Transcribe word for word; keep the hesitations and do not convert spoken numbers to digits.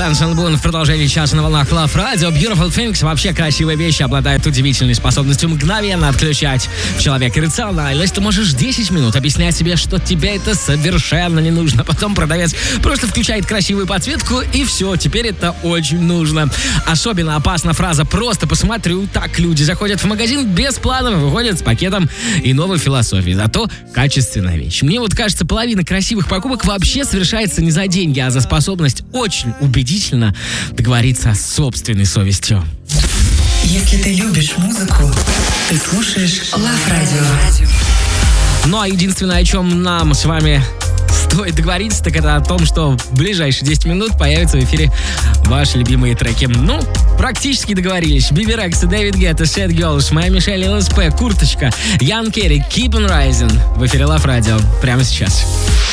Benson Boone в продолжении часа на волнах Love Radio. Beautiful Things. Вообще красивые вещи обладают удивительной способностью мгновенно отключать в человека рациональность. Ты можешь десять минут объяснять себе, что тебе это совершенно не нужно. Потом продавец просто включает красивую подсветку, и все, теперь это очень нужно. Особенно опасна фраза «просто посмотрю». Так люди заходят в магазин без планов, выходят с пакетом и новой философией. Зато качественная вещь. Мне вот кажется, половина красивых покупок вообще совершается не за деньги, а за способность очень убедительно договориться с собственной совестью. Если ты любишь музыку, ты слушаешь Love Radio. Ну а единственное, о чем нам с вами стоит договориться, так это о том, что в ближайшие десять минут появятся в эфире ваши любимые треки. Ну, практически договорились. Биби Рекс, Дэвид Гетта, Sad Girls, моя Мишель, ЛСП, Курточка, Ян Керри, Keep on Rising в эфире Love Radio прямо сейчас.